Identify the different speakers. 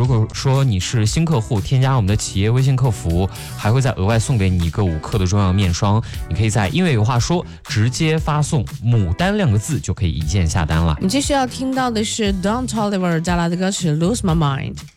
Speaker 1: 如果说你是新客户，添加我们的企业微信客服，还会再额外送给你一个5克的中药面霜。你可以在音乐有话说直接发送牡丹2个字，就可以一键下单了。
Speaker 2: 你继续要听到的是 Don Toliver 带来的歌曲 Lose My Mind。